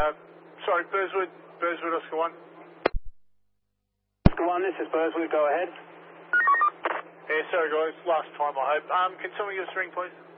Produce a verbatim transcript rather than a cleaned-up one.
Uh, sorry, Burswood, Burswood, Oscar one. Oscar one, this is Burswood, go ahead. Yeah, sorry guys, last time I hope. Um, can someone give us a ring, please?